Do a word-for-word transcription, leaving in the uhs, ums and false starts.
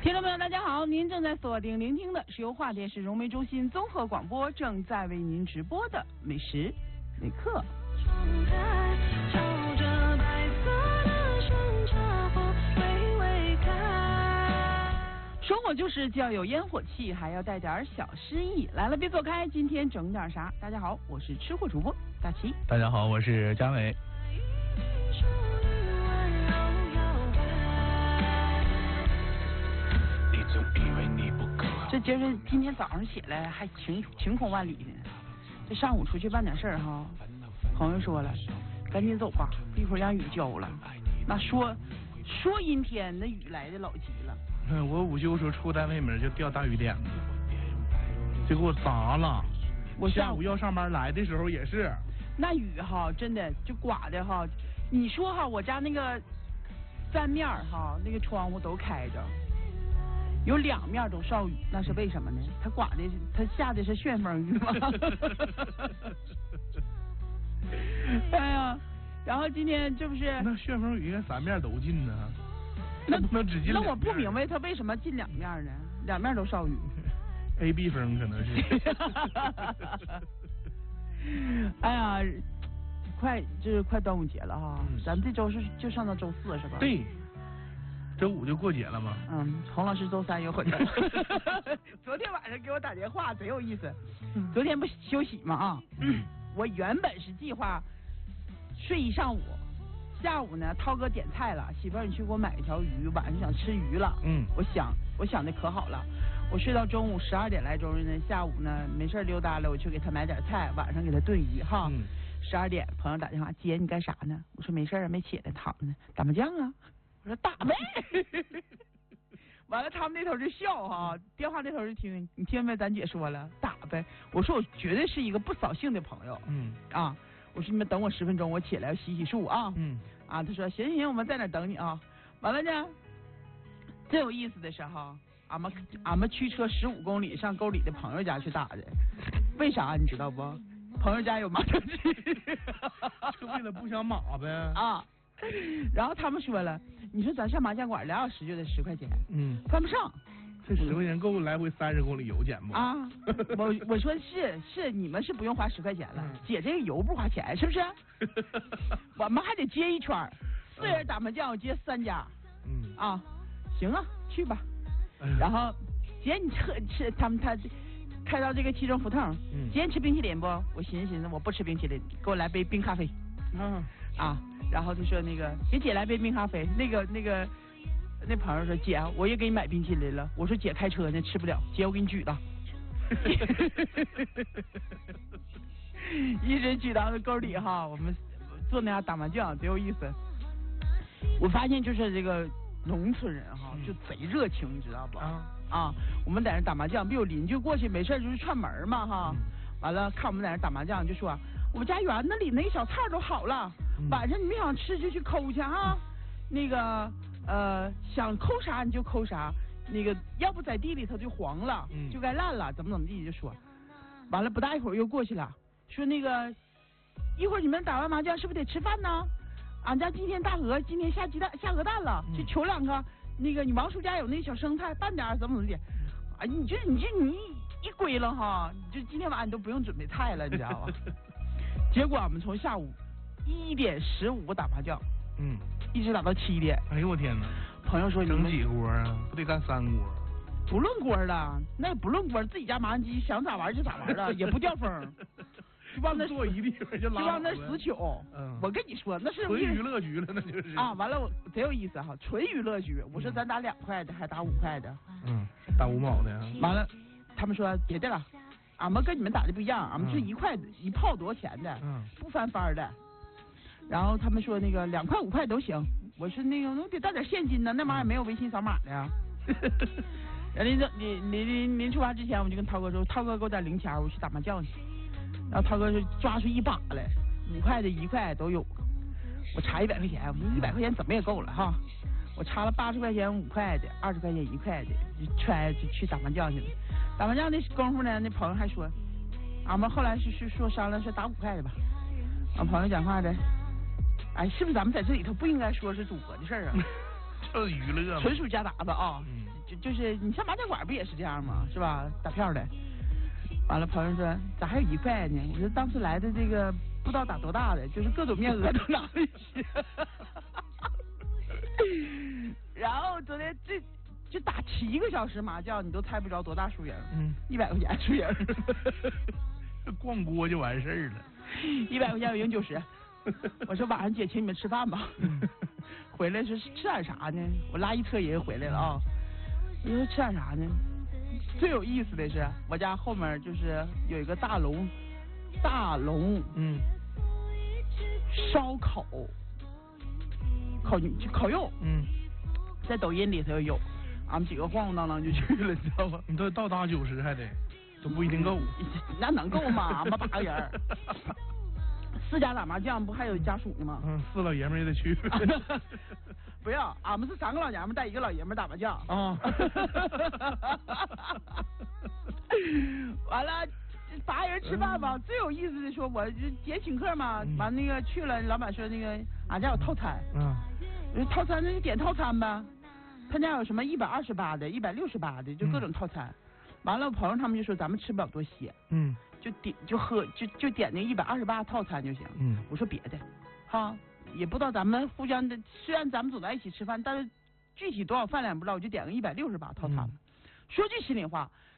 听众朋友，大家好，您正在锁定聆听的是由华电市融媒中心综合广播正在为您直播的美食美课。生活就是既要有烟火气，还要带点小诗意。来了别走开，今天整点啥？大家好，我是吃货主播大齐。 大家好，我是佳伟。 这今儿今天早上起来还晴晴空万里呢，这上午出去办点事儿哈，朋友说了，赶紧走吧，一会儿让雨浇了。那说说阴天，那雨来的老急了。 嗯，我午休时候出单位门就掉大雨点子，就给我砸了。我下午要上班来的时候也是。 那雨哈，真的就刮的哈，你说哈，我家那个三面哈，那个窗户都开着。有两面都少雨，那是为什么呢？它刮的，它下的是旋风雨吗？哎呀，然后今天这不是那旋风雨应该三面都进呢， 那那只进那我不明白它为什么进两面呢？两面都少雨 ，A B 风可能是。 哎呀，快就是快端午节了哈，嗯、咱们这周是就上到周四是吧？ 对。周五就过节了吗？ 嗯，洪老师周三有活动。昨天晚上给我打电话，贼有意思。昨天不休息吗？啊、嗯，我原本是计划睡一上午，下午呢，涛哥点菜了，媳妇儿你去给我买一条鱼，晚上想吃鱼了。嗯，我想我想的可好了，我睡到中午十二点来钟呢，下午呢没事溜达了，我去给他买点菜，晚上给他炖鱼哈。嗯，十二点朋友打电话，姐你干啥呢？我说没事啊，没起来，躺着呢，打麻将啊。我说打呗，完了他们那头就笑哈、啊，电话那头就听，你听没？咱姐说了打呗。我说我绝对是一个不扫兴的朋友，嗯啊，我说你们等我十分钟，我起来要洗洗漱啊，嗯啊，他说行行行，我们在那等你啊。完了呢，最有意思的是哈，俺们俺们驱车十五公里上沟里的朋友家去打的，为啥你知道不？朋友家有麻将机， 就为了不想马呗啊。然后他们说了，你说咱上麻将馆俩小时就得十块钱，嗯，犯不上。 这十块钱够来回三十公里油钱不？ 啊，我我说是是，你们是不用花十块钱了，嗯、姐这个油不花钱是不是？我们还得接一圈，四人打麻将我接三家，嗯啊，行啊，去吧。嗯、然后姐你吃吃他们他开到这个七中胡同，嗯，姐你吃冰淇淋不？我寻思寻思我不吃冰淇淋，给我来杯冰咖啡。嗯啊。然后就说那个给姐来杯冰咖啡，那个那个那朋友说姐我也给你买冰淇淋了，我说姐开车呢吃不了，姐我给你举了，一直举到那沟里哈，我们坐那样打麻将贼有意思。我发现就是这个农村人哈就贼热情，你知道不？啊啊，我们在那打麻将，不有邻居过去没事就是串门嘛哈，完了看我们在那打麻将就说我们家园子里那个小菜都好了。晚上你们想吃就去抠去啊，那个呃想抠啥你就抠啥，那个要不在地里头就黄了，嗯、就该烂了，怎么怎么地就说，完了不大一会儿又过去了，说那个一会儿你们打完麻将是不是得吃饭呢？俺家今天大鹅今天下鸡蛋下鹅蛋了，去求两个，那个你王叔家有那小生菜拌点怎么怎么地，啊你这你这你一归了哈，就今天晚上你都不用准备菜了，你知道吧？结果我们从下午一点十五打麻将，嗯，一直打到七点。 哎呦我天哪！ 朋友说你整几锅啊？不得干三锅？ 不论锅了，那也不论锅，自己家麻将机想咋玩就咋玩了，也不掉风，就往那坐一地方就拉， 就往那死糗。嗯，我跟你说那是纯娱乐局了，那就是啊。完了贼有意思哈，纯娱乐局。我说咱打两块的，还打五块的？ 嗯，打五毛的。 完了，他们说别的了，俺们跟你们打的不一样，俺们是一块的，一炮多少钱的，嗯，不翻番的。然后他们说那个两块五块都行，我说那个我得带点现金呢，那玩意儿没有微信扫码的呀。然后临临临临临出发之前，我就跟涛哥说，涛哥给我点零钱，我去打麻将去。然后涛哥就抓出一把来，五块的一块都有。我差一百块钱，我说一百块钱怎么也够了哈。我差了八十块钱五块的，二十块钱一块的，就揣就去打麻将去了。打麻将那功夫呢，那朋友还说，俺们后来是是说商量说打五块的吧。俺朋友讲话的。哎，是不是咱们在这里头不应该说是赌博的事儿啊？ 这娱乐， 纯属瞎打子啊！嗯， 就就是你上麻将馆不也是这样吗？是吧？打票的。完了，朋友说咋还有一块呢？我说当时来的这个不知道打多大的，就是各种面额都拿回去。然后昨天这就打七个小时麻将，你都猜不着多大输赢。嗯，一百块钱输赢。 逛锅就完事儿了。 一百块钱我赢九十。我说晚上姐请你们吃饭吧。回来是吃点啥呢？我拉一车人回来了啊。我说吃点啥呢？最有意思的是，我家后面就是有一个大龙，大龙，嗯，烧烤，烤烤肉，嗯，在抖音里头有，俺们几个晃晃荡荡就去了，你知道吗？ 你都到达九十还得，都不一定够， 那能够吗？俺们八个人，四家打麻将不还有家属呢吗？ 嗯，四老爷们也得去。 不要，俺们是三个老爷们带一个老爷们打麻将。啊。完了，八人吃饭吧。嗯、最有意思的说，我就姐请客嘛，嗯、完那个去了，老板说那个俺家有套餐。嗯。我说套餐那就点套餐呗。他家有什么一百二十八的、一百六十八的，就各种套餐。嗯、完了，我朋友他们就说咱们吃不了多些。嗯。就点就喝就就点那一百二十八套餐就行。嗯。我说别的，哈。也不知道咱们互相的，虽然咱们走在一起吃饭，但是具体多少饭量不知道，我就点个一百六十八套餐。嗯、说句心里话，